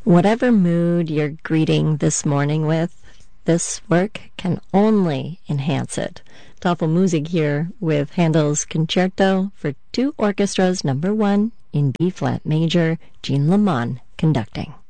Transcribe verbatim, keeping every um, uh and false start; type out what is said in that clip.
Whatever mood you're greeting this morning with, this work can only enhance it. Tafelmusik here with Handel's Concerto for Two Orchestras number one in B-flat major, Jean Lamont conducting.